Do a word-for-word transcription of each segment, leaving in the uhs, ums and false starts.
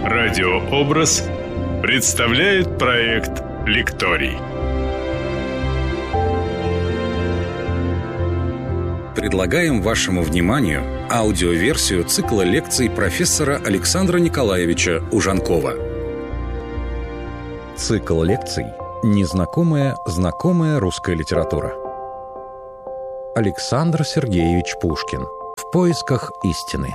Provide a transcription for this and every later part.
Радиообраз представляет проект «Лекторий». Предлагаем вашему вниманию аудиоверсию цикла лекций профессора Александра Николаевича Ужанкова. Цикл лекций «Незнакомая, знакомая русская литература». Александр Сергеевич Пушкин. В поисках истины.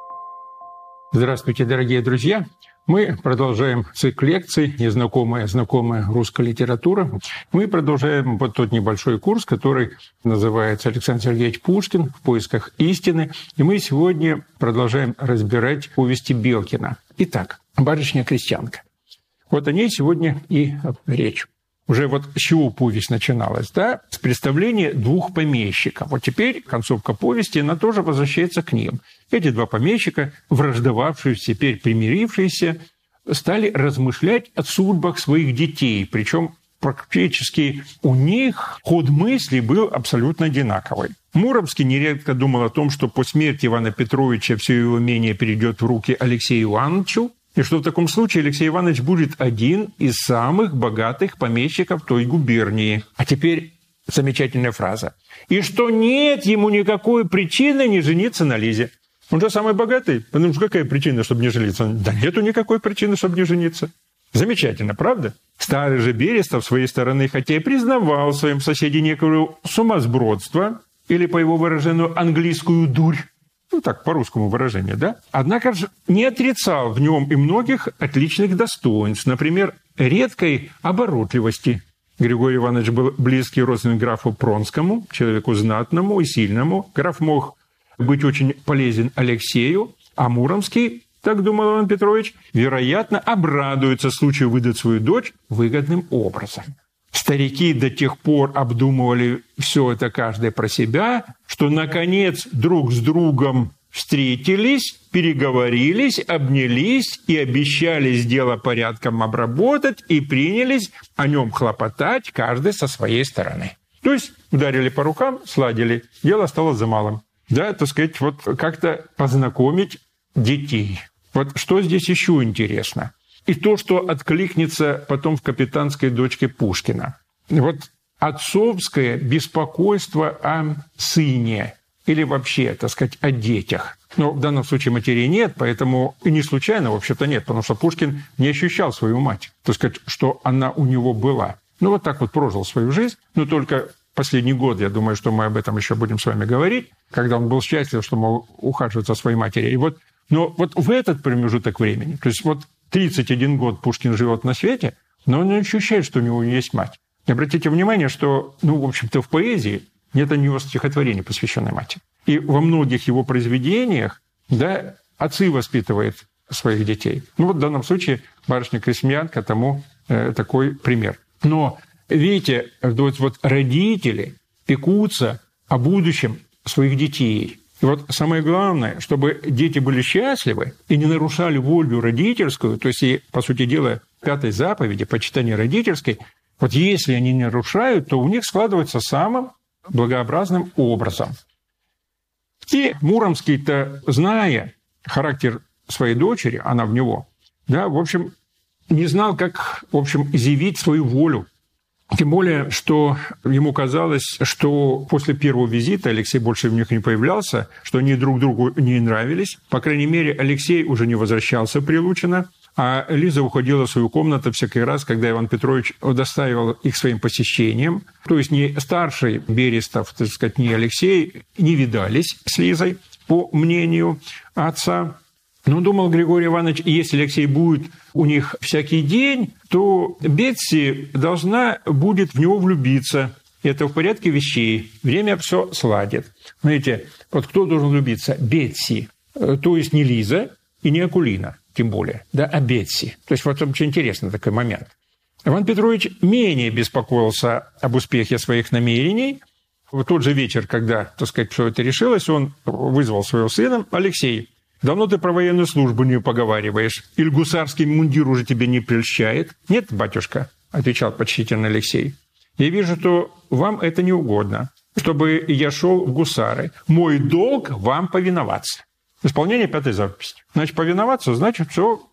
Здравствуйте, дорогие друзья! Мы продолжаем цикл лекций «Незнакомая, знакомая русская литература». Мы продолжаем вот тот небольшой курс, который называется «Александр Сергеевич Пушкин. В поисках истины». И мы сегодня продолжаем разбирать повести Белкина. Итак, «Барышня-крестьянка». Вот о ней сегодня и речь. Уже вот с чего повесть начиналась, да? С представления двух помещиков. Вот теперь концовка повести, она тоже возвращается к ним. Эти два помещика, враждовавшиеся, теперь примирившиеся, стали размышлять о судьбах своих детей. Причем практически у них ход мысли был абсолютно одинаковый. Муромский нередко думал о том, что по смерти Ивана Петровича все его имение перейдет в руки Алексею Ивановичу, и что в таком случае Алексей Иванович будет один из самых богатых помещиков той губернии. А теперь замечательная фраза. И что нет ему никакой причины не жениться на Лизе. Он же самый богатый. Потому что какая причина, чтобы не жениться? Да нету никакой причины, чтобы не жениться. Замечательно, правда? Старый же Берестов, с своей стороны, хотя и признавал в своем соседе некое сумасбродство, или, по его выражению, английскую дурь, ну так, по русскому выражению, да? Однако же не отрицал в нем и многих отличных достоинств, например, редкой оборотливости. Григорий Иванович был близкий родственник графу Пронскому, человеку знатному и сильному. Граф мог быть очень полезен Алексею, а Муромский, так думал Иван Петрович, вероятно, обрадуется случаю выдать свою дочь выгодным образом. Старики до тех пор обдумывали все это каждый про себя, что, наконец, друг с другом встретились, переговорились, обнялись и обещались дело порядком обработать и принялись о нем хлопотать, каждый со своей стороны. То есть ударили по рукам, сладили, дело стало за малым. Да, так сказать, вот как-то познакомить детей. Вот что здесь еще интересно? И то, что откликнется потом в «Капитанской дочке» Пушкина. Вот отцовское беспокойство о сыне или вообще, так сказать, о детях. Но в данном случае матерей нет, поэтому и не случайно, вообще-то, нет, потому что Пушкин не ощущал свою мать, так сказать, что она у него была. Ну, вот так вот прожил свою жизнь, но только последний год, я думаю, что мы об этом еще будем с вами говорить, когда он был счастлив, что мол ухаживать за своей матерью. И вот, но вот в этот промежуток времени, то есть вот тридцать один год Пушкин живет на свете, но он не ощущает, что у него есть мать. И обратите внимание, что, ну, в общем-то, в поэзии нет у него стихотворений, посвященной матери. И во многих его произведениях, да, отцы воспитывают своих детей. Ну, вот в данном случае «Барышня-крестьянка» тому э, такой пример. Но, видите, вот, вот родители пекутся о будущем своих детей. И вот самое главное, чтобы дети были счастливы и не нарушали волю родительскую, то есть, и, по сути дела, пятой заповеди, почитания родительской, вот если они не нарушают, то у них складывается самым благообразным образом. И Муромский-то, зная характер своей дочери, она в него, да, в общем, не знал, как, в общем, изъявить свою волю. Тем более, что ему казалось, что после первого визита Алексей больше в них не появлялся, что они друг другу не нравились. По крайней мере, Алексей уже не возвращался прилучно, а Лиза уходила в свою комнату всякий раз, когда Иван Петрович удостаивал их своим посещением. То есть ни старший Берестов, так сказать, ни Алексей не видались с Лизой, по мнению отца. Но думал Григорий Иванович, если Алексей будет у них всякий день, то Бетси должна будет в него влюбиться. Это в порядке вещей. Время все сладит. Знаете, вот кто должен влюбиться? Бетси. То есть не Лиза и не Акулина, тем более, да, а Бетси. То есть вот очень интересный такой момент. Иван Петрович менее беспокоился об успехе своих намерений. В тот же вечер, когда, так сказать, все это решилось, он вызвал своего сына. Алексей, давно ты про военную службу не поговариваешь? Или гусарский мундир уже тебе не прельщает? Нет, батюшка, отвечал почтительно Алексей. Я вижу, что вам это не угодно, чтобы я шел в гусары. Мой долг вам повиноваться. Исполнение пятой заповеди. Значит, повиноваться, значит, все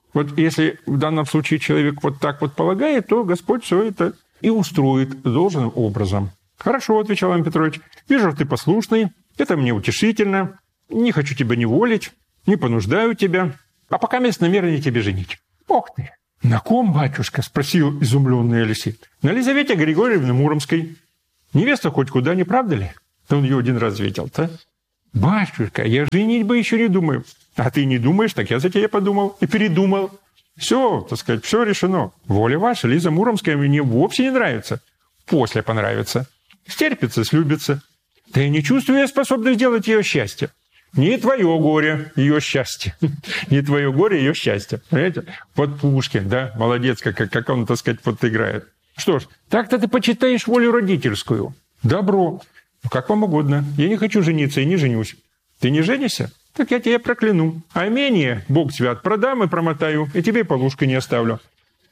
Вот если в данном случае человек вот так вот полагает, то Господь все это и устроит должным образом. «Хорошо», — отвечал Иван Петрович, — «вижу, ты послушный, это мне утешительно, не хочу тебя неволить, не понуждаю тебя, а пока мест намерение тебе женить». «Ох ты! На ком, батюшка?» — спросил изумленный Алексей. «На Лизавете Григорьевне Муромской. Невеста хоть куда, не правда ли?» Да он ее один раз видел-то. «Батюшка, я женить бы еще не думаю». «А ты не думаешь, так я за тебя подумал и передумал. Все, так сказать, все решено. Воля ваша, Лиза Муромская мне вовсе не нравится. После понравится. Стерпится, слюбится. Да я не чувствую я способность сделать ее счастье. Не твое горе, ее счастье. Не твое горе, ее счастье». Понимаете? Вот Пушкин, да, молодец, как, как он, так сказать, вот играет. Что ж, так-то ты почитаешь волю родительскую. Добро. Ну, как вам угодно. Я не хочу жениться и не женюсь. Ты не женишься? Так я тебя прокляну. А имение, Бог свят, продам и промотаю, и тебе полушка не оставлю.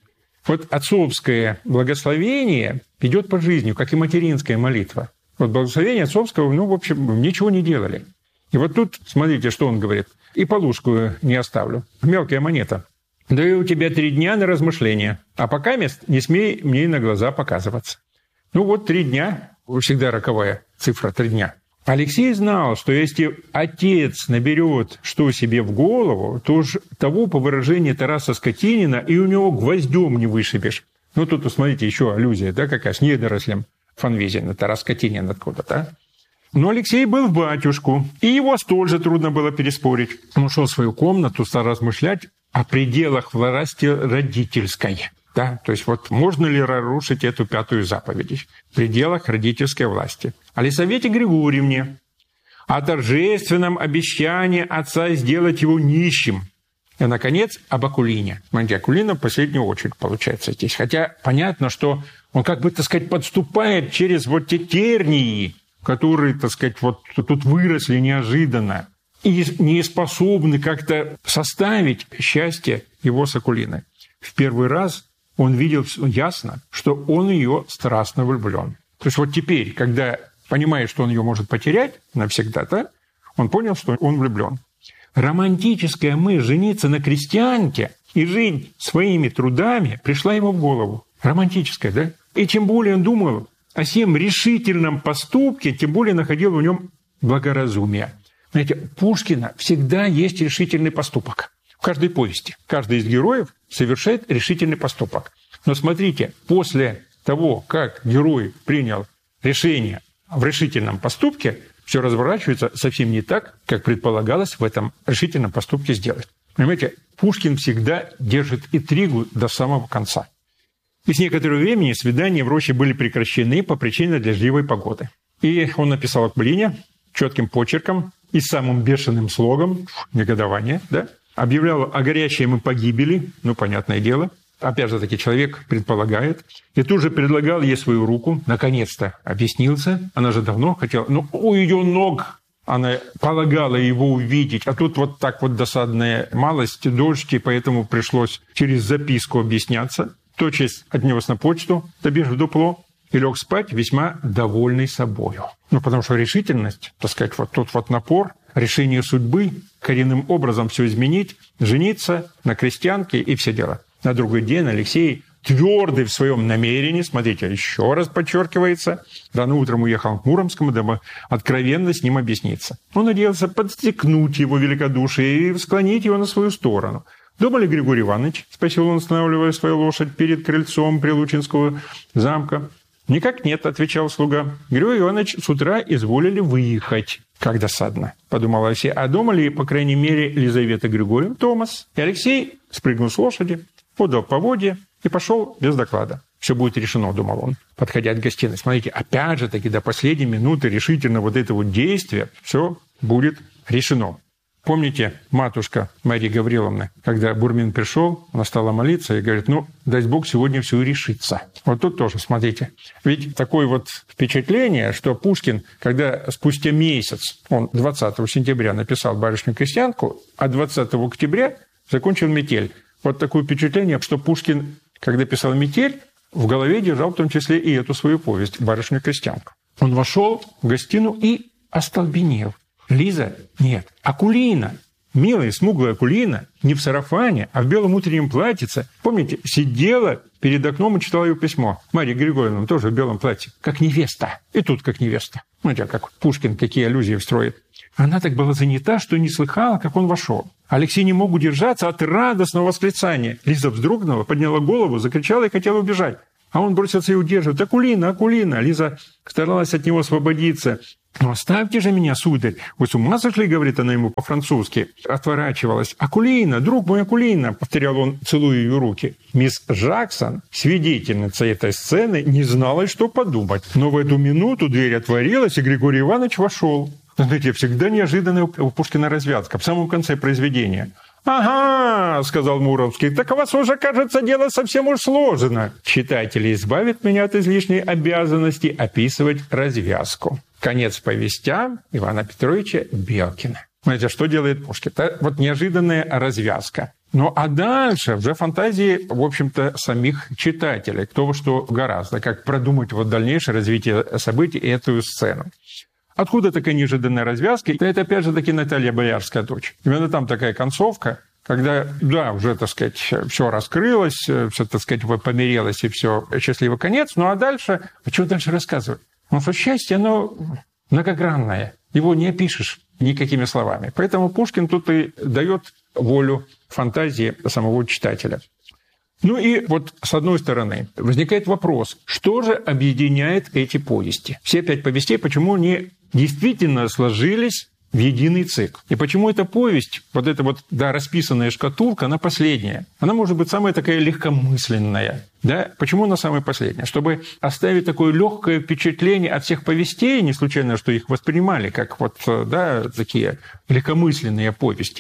Вот отцовское благословение идет по жизни, как и материнская молитва. Вот благословение отцовского, ну, в общем, ничего не делали. И вот тут, смотрите, что он говорит. «И полушку не оставлю». Мелкая монета. «Даю тебе три дня на размышления, а пока мест не смей мне на глаза показываться». Ну вот три дня, всегда роковая цифра, три дня. Алексей знал, что если отец наберет что себе в голову, то уж того, по выражению Тараса Скотинина, и у него гвоздем не вышибешь. Ну тут, смотрите, еще аллюзия, да, какая, с недорослем Фанвизина, Тарас Скотинин откуда-то, да? Но Алексей был в батюшку, и его тоже трудно было переспорить. Он ушел в свою комнату, стал размышлять о пределах власти родительской. Да? То есть вот можно ли разрушить эту пятую заповедь в пределах родительской власти. О Лизавете Григорьевне, о торжественном обещании отца сделать его нищим. И, наконец, об Акулине. Смотрите, Акулина в последнюю очередь получается здесь. Хотя понятно, что он, как бы, так сказать, подступает через вот те тернии, которые, так сказать, вот тут выросли неожиданно и не способны как-то составить счастье его с Акулиной. В первый раз он видел ясно, что он ее страстно влюблен. То есть вот теперь, когда понимает, что он ее может потерять навсегда-то, он понял, что он влюблен. Романтическая мысль жениться на крестьянке и жить своими трудами пришла ему в голову. Романтическая, да? И чем более он думал о сем решительном поступке, тем более находил в нем благоразумие. Знаете, у Пушкина всегда есть решительный поступок. В каждой повести. Каждый из героев совершает решительный поступок. Но смотрите, после того, как герой принял решение в решительном поступке, все разворачивается совсем не так, как предполагалось в этом решительном поступке сделать. Понимаете, Пушкин всегда держит интригу до самого конца. И с некоторого времени свидания в роще были прекращены по причине дождливой погоды. И он написал Акулине четким почерком и самым бешеным слогом, негодование, да, объявлял о горячей ему погибели, ну, понятное дело. Опять же таки, человек предполагает. И тут же предлагал ей свою руку. Наконец-то объяснился. Она же давно хотела... Ну, у ее ног она полагала его увидеть. А тут вот так вот досадная малость, дождь, и поэтому пришлось через записку объясняться. Тотчас отнес на почту, добежав в дупло, и лег спать весьма довольный собою. Ну, потому что решительность, так сказать, вот тут вот напор, решение судьбы, коренным образом все изменить, жениться на крестьянке и все дела. На другой день Алексей, твердый в своем намерении, смотрите, еще раз подчеркивается, рано утром уехал к Муромскому, дабы откровенно с ним объясниться. Он надеялся подстегнуть его великодушие и склонить его на свою сторону. «Дома ли Григорий Иванович?» – спросил он, останавливая свою лошадь перед крыльцом Прилучинского замка. «Никак нет», – отвечал слуга. «Григорий Иванович с утра изволили выехать». «Как досадно», – подумал Алексей. «А дома ли, по крайней мере, Лизавета Григорьевна, Томас?» И Алексей спрыгнул с лошади, подал поводья и пошел без доклада. «Все будет решено», – думал он, подходя от гостиной. Смотрите, опять же таки до последней минуты решительно вот этого действия все будет решено. Помните, матушка Мария Гавриловна, когда Бурмин пришел, она стала молиться и говорит, ну, дай Бог сегодня все и решится. Вот тут тоже, смотрите. Ведь такое вот впечатление, что Пушкин, когда спустя месяц, он двадцатого сентября написал «Барышню-крестьянку», а двадцатого октября закончил «Метель». Вот такое впечатление, что Пушкин, когда писал «Метель», в голове держал в том числе и эту свою повесть «Барышню-крестьянку». Он вошел в гостиную и остолбенел. Лиза? Нет. Акулина? милая, смуглая Акулина не в сарафане, а в белом утреннем платьице, помните, сидела перед окном и читала ее письмо. Марья Григорьевна тоже в белом платье, как невеста. И тут как невеста. Смотрите, как Пушкин какие аллюзии строит. Она так была занята, что не слыхала, как он вошел. Алексей не мог удержаться от радостного восклицания. Лиза вздрогнула, подняла голову, закричала и хотела убежать. А он бросился и удерживает. «Акулина, Акулина!» Лиза старалась от него освободиться. «Ну, оставьте же меня, сударь! Вы с ума сошли?» — говорит она ему по-французски. Отворачивалась. «Акулина, друг мой, Акулина!» — повторял он, целуя ее руки. Мисс Жаксон, свидетельница этой сцены, не знала, что подумать. Но в эту минуту дверь отворилась, и Григорий Иванович вошел. Знаете, всегда неожиданная у Пушкина развязка в самом конце произведения. «Ага», — сказал Муромский, — «так у вас уже, кажется, дело совсем уж сложено. Читатели избавят меня от излишней обязанности описывать развязку». Конец повестям Ивана Петровича Белкина. Знаете, что делает Пушкин? Это вот неожиданная развязка. Ну, а дальше уже фантазии, в общем-то, самих читателей. Кто во что гораздо, как продумать вот дальнейшее развитие событий и эту сцену. Откуда такая неожиданная развязка? Это, опять же, таки Наталья Боярская дочь. Именно там такая концовка, когда, да, уже, так сказать, все раскрылось, все, так сказать, помирилось, и все, счастливый конец. Ну, а дальше, а что дальше рассказывать? Потому что счастье, оно многогранное. Его не опишешь никакими словами. Поэтому Пушкин тут и дает волю фантазии самого читателя. Ну и вот с одной стороны возникает вопрос, что же объединяет эти повести? Все пять повестей, почему они действительно сложились в единый цикл? И почему эта повесть, вот эта вот, да, расписанная шкатулка, она последняя? Она может быть самая такая легкомысленная. Да? Почему она самая последняя? Чтобы оставить такое легкое впечатление от всех повестей, не случайно, что их воспринимали как вот, да, такие легкомысленные повести.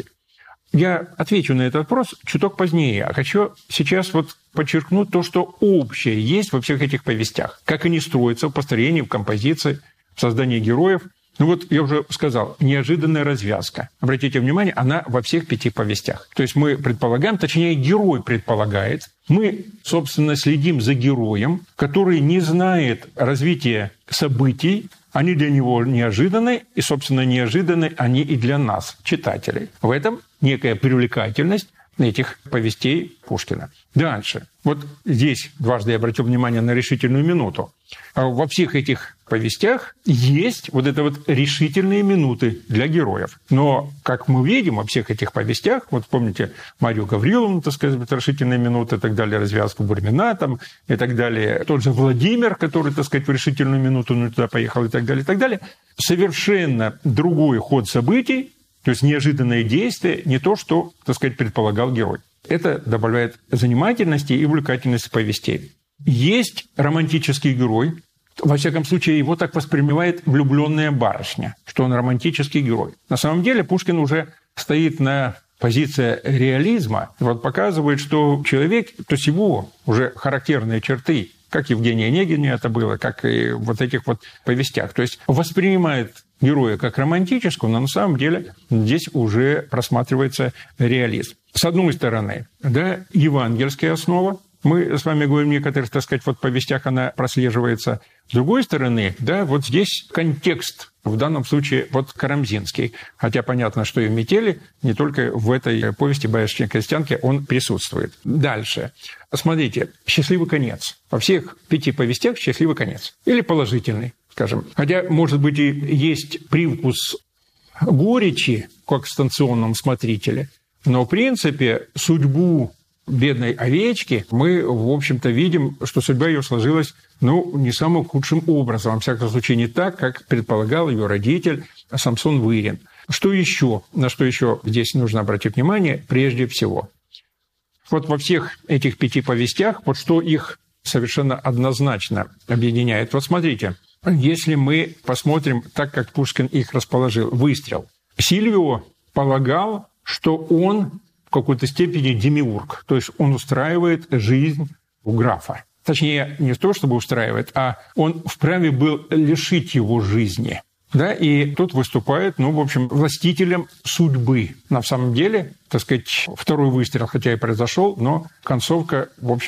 Я отвечу на этот вопрос чуток позднее, а хочу сейчас вот подчеркнуть то, что общее есть во всех этих повестях. Как они строятся в построении, в композиции, в создании героев. Ну вот я уже сказал, неожиданная развязка. Обратите внимание, она во всех пяти повестях. То есть мы предполагаем, точнее герой предполагает, мы, собственно, следим за героем, который не знает развития событий, они для него неожиданны, и, собственно, неожиданны они и для нас, читателей. В этом некая привлекательность этих повестей Пушкина. Дальше. Вот здесь дважды я обратил внимание на решительную минуту. Во всех этих повестях есть вот это вот решительные минуты для героев. Но, как мы видим во всех этих повестях, вот помните Марию Гавриловну, так сказать, решительные минуты и так далее, развязку Бурмина там, и так далее, тот же Владимир, который, так сказать, в решительную минуту ну, туда поехал и так далее, и так далее. Совершенно другой ход событий, то есть неожиданное действие, не то, что, так сказать, предполагал герой. Это добавляет занимательности и увлекательности повестей. Есть романтический герой. Во всяком случае, его так воспринимает влюбленная барышня, что он романтический герой. На самом деле Пушкин уже стоит на позиции реализма. Вот показывает, что человек, то есть его уже характерные черты, как Евгения Онегина это было, как и вот этих вот повестях. То есть воспринимает героя как романтического, но на самом деле здесь уже просматривается реализм. С одной стороны, да, евангельская основа. Мы с вами говорим, в некоторых, так сказать, вот повестях она прослеживается. С другой стороны, да, вот здесь контекст, в данном случае вот карамзинский. Хотя понятно, что и в «Метели», не только в этой повести «Боярышни крестьянки» он присутствует. Дальше. Смотрите, счастливый конец. Во всех пяти повестях счастливый конец. Или положительный, скажем. Хотя, может быть, и есть привкус горечи, как в «Станционном смотрителе», но, в принципе, судьбу бедной овечки мы, в общем-то, видим, что судьба ее сложилась, ну, не самым худшим образом, во всяком случае, не так, как предполагал ее родитель Самсон Вырин. Что еще? На что еще здесь нужно обратить внимание? Прежде всего, вот во всех этих пяти повестях, вот что их совершенно однозначно объединяет. Вот смотрите, если мы посмотрим так, как Пушкин их расположил, выстрел. Сильвио полагал, что он в какой-то степени демиург, то есть он устраивает жизнь у графа. Точнее, не то, чтобы устраивает, а он вправе был лишить его жизни. Да? И тут выступает, ну, в общем, властителем судьбы. На самом деле, так сказать, второй выстрел, хотя и произошел, но концовка, в общем-то,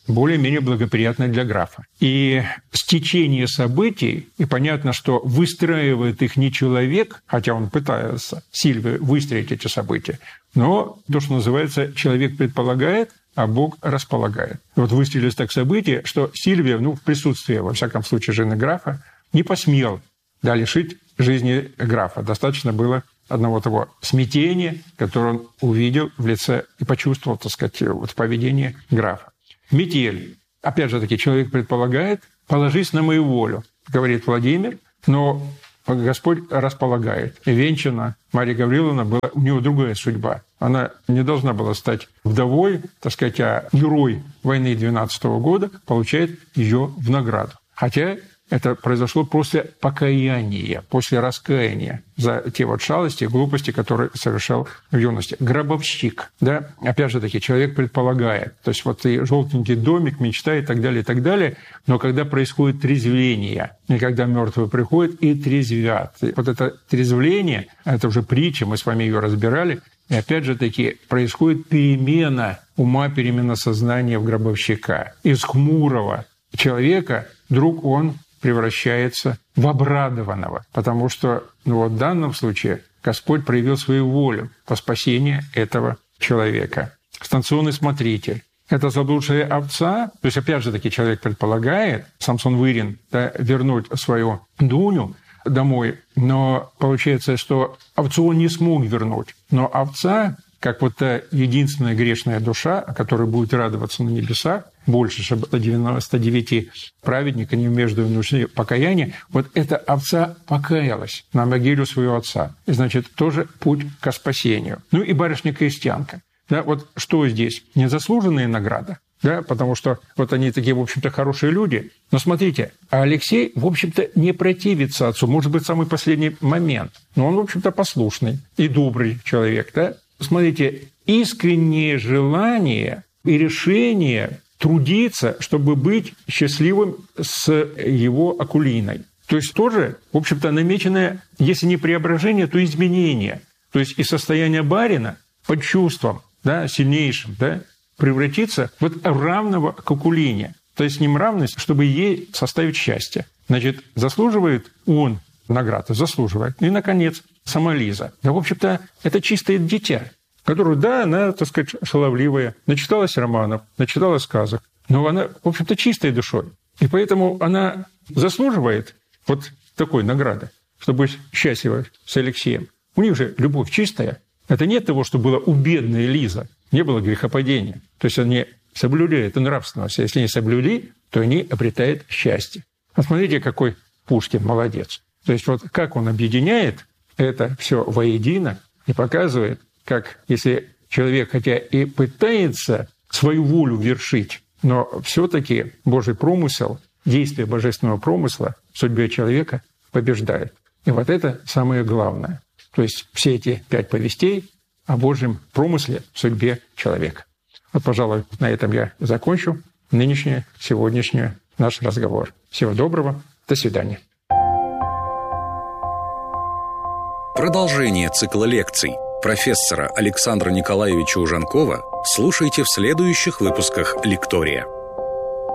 более-менее благоприятное для графа. И стечение событий, и понятно, что выстраивает их не человек, хотя он пытается Сильвию выстроить эти события, но то, что называется, человек предполагает, а Бог располагает. Вот выстроились так события, что Сильвия, ну, в присутствии, во всяком случае, жены графа, не посмел, да, лишить жизни графа. Достаточно было одного того смятения, которое он увидел в лице и почувствовал, так сказать, вот в поведении графа. Метель. Опять же таки, человек предполагает, положись на мою волю, говорит Владимир, но Господь располагает. И венчана Мария Гавриловна была, у нее другая судьба. Она не должна была стать вдовой, так сказать, а герой войны двенадцатого года получает ее в награду. Хотя это произошло после покаяния, после раскаяния за те вот шалости, глупости, которые совершал в юности. Гробовщик, да, опять же таки, человек предполагает. То есть вот и желтенький домик, мечта и так далее, и так далее. Но когда происходит трезвление, и когда мертвые приходят и трезвят. И вот это трезвление, это уже притча, мы с вами ее разбирали, и опять же таки происходит перемена ума, перемена сознания в гробовщика. Из хмурого человека вдруг он превращается в обрадованного, потому что ну, вот в данном случае Господь проявил свою волю по спасению этого человека. Станционный смотритель. Это заблудшая овца, то есть опять же таки человек предполагает, Самсон Вырин, да, вернуть свою Дуню домой, но получается, что овцу он не смог вернуть, но овца, как вот та единственная грешная душа, которая будет радоваться на небесах, больше сто девяносто девять праведников, не между нужны покаяния, вот эта овца покаялась на могилу своего отца. И, значит, тоже путь к спасению. Ну и барышня-крестьянка. Да, вот что здесь? Незаслуженная награда. Да, потому что вот они такие, в общем-то, хорошие люди. Но смотрите, а Алексей, в общем-то, не противится отцу. Может быть, самый последний момент. Но он, в общем-то, послушный и добрый человек. Да? Смотрите, искреннее желание и решение трудиться, чтобы быть счастливым с его Акулиной. То есть тоже, в общем-то, намеченное, если не преображение, то изменение. То есть и состояние барина под чувством, да, сильнейшим, да, превратиться вот в равного к Акулине. То есть с ним равность, чтобы ей составить счастье. Значит, заслуживает он награды, заслуживает. И, наконец, сама Лиза. Да, в общем-то, это чистое дитя, которую, да, она, так сказать, шаловливая, начиталась романов, начиталась сказок, но она, в общем-то, чистой душой. И поэтому она заслуживает вот такой награды, чтобы быть счастлива с Алексеем. У них же любовь чистая. Это нет того, что было у бедной Лизы. Не было грехопадения. То есть они соблюли это нравственность. Если не соблюли, то они обретают счастье. А смотрите, какой Пушкин молодец. То есть вот как он объединяет это все воедино и показывает, как если человек, хотя и пытается свою волю вершить, но все-таки Божий промысел, действие божественного промысла в судьбе человека побеждает. И вот это самое главное. То есть все эти пять повестей о Божьем промысле в судьбе человека. Вот, пожалуй, на этом я закончу нынешний, сегодняшний наш разговор. Всего доброго. До свидания. Продолжение цикла лекций профессора Александра Николаевича Ужанкова слушайте в следующих выпусках «Лектория».